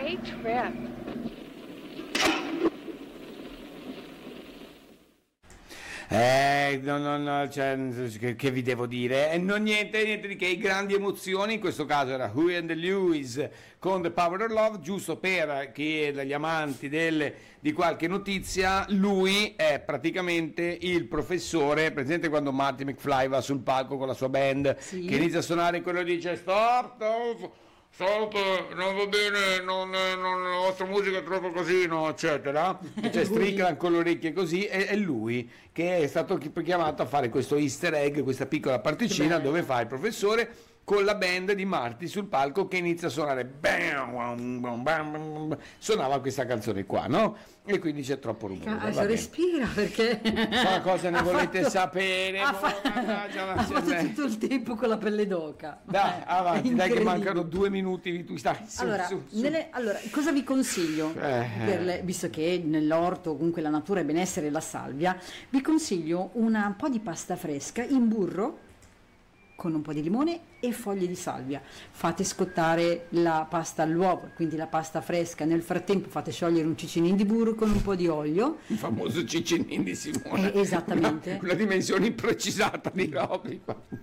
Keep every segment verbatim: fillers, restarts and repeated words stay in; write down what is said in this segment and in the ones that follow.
great trip. Eh, no, no, no, cioè, che, che vi devo dire? Eh, non niente, niente di che, grandi emozioni, in questo caso era Huey and the Lewis con The Power of Love, giusto per chi è gli amanti del, di qualche notizia, lui è praticamente il professore, presente quando Marty McFly va sul palco con la sua band, sì, che inizia a suonare, quello dice stop, stop, stop, non va bene, non, non, la vostra musica è troppo casino, eccetera, cioè striclan con le orecchie così, è, è lui che è stato chiamato a fare questo easter egg, questa piccola particina dove fa il professore con la band di Marty sul palco che inizia a suonare, bam, bam, bam, suonava questa canzone qua, no? E quindi c'è troppo rumore. Adesso respira, perché ma cosa ne volete fatto, sapere? Ha, fa- ha fatto tutto il tempo con la pelle d'oca. Dai, avanti, dai che mancano due minuti, tu stai su, allora, su, su. Nelle, allora, cosa vi consiglio? Eh. Per le, visto che nell'orto comunque la natura è benessere e la salvia, vi consiglio una, un po' di pasta fresca in burro con un po' di limone e foglie di salvia. Fate scottare la pasta all'uovo, quindi la pasta fresca. Nel frattempo fate sciogliere un cicinin di burro con un po' di olio. Il famoso cicinin di Simone. Eh, esattamente. Una, una dimensione imprecisata di robi.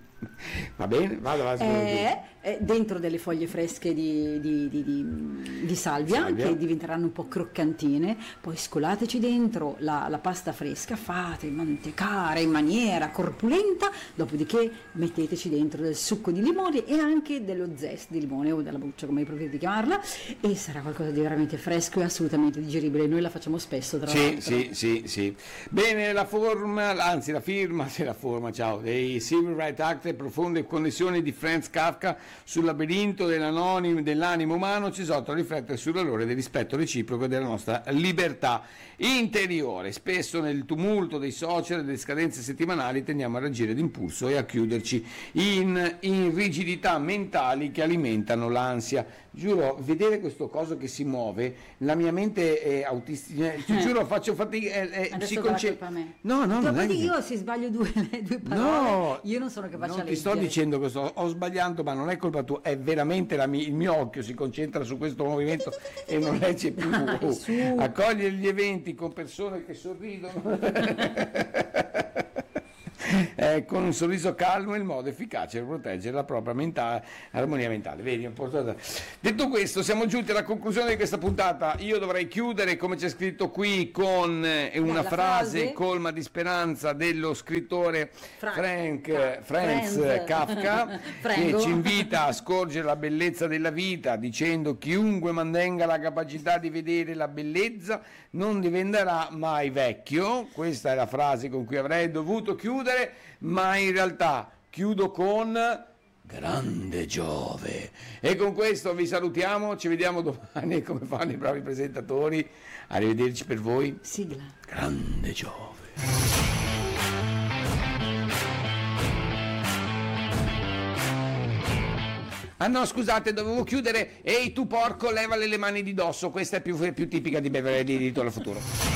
Va bene, vado, vado. Eh, eh, dentro delle foglie fresche di, di, di, di, di salvia, salvia che diventeranno un po' croccantine, poi scolateci dentro la, la pasta fresca, fate mantecare in maniera corpulenta, dopodiché metteteci dentro del succo di limone e anche dello zest di limone o della buccia, come preferite chiamarla, e sarà qualcosa di veramente fresco e assolutamente digeribile. Noi la facciamo spesso, tra sì, l'altro. Sì, sì, sì. Bene, la forma, anzi la firma, se la forma, ciao, dei Civil Rights Act, profonde connessioni di Franz Kafka sul labirinto dell'animo umano, ci esorta a riflettere sul valore del rispetto reciproco della nostra libertà interiore. Spesso nel tumulto dei social e delle scadenze settimanali tendiamo a reagire d'impulso e a chiuderci in, in rigidità mentali che alimentano l'ansia. Giuro, vedere questo coso che si muove, la mia mente è autistica, ti giuro, faccio fatica. Eh, eh, si concentra. No, no, non è io se sbaglio due, due parole, no, io non sono capace non a leggere. Ti sto dicendo che sto, ho sbagliato, ma non è colpa tua, è veramente la mia, il mio occhio si concentra su questo movimento e non legge più. Uh, accogliere gli eventi con persone che sorridono. Eh, con un sorriso calmo è il modo efficace per proteggere la propria mentale, armonia mentale. Vedi, detto questo, siamo giunti alla conclusione di questa puntata. Io dovrei chiudere, come c'è scritto qui, con una frase, frase colma di speranza dello scrittore Frank, Frank Franz Kafka, che ci invita a scorgere la bellezza della vita dicendo: chiunque mantenga la capacità di vedere la bellezza non diventerà mai vecchio. Questa è la frase con cui avrei dovuto chiudere, ma in realtà chiudo con grande Giove. E con questo vi salutiamo, ci vediamo domani come fanno i bravi presentatori. Arrivederci per voi. Sigla. Grande Giove. Ah no, scusate, dovevo chiudere. Ehi tu porco, levale le mani di dosso. Questa è più, più tipica di Beverly di Ritorno al Futuro.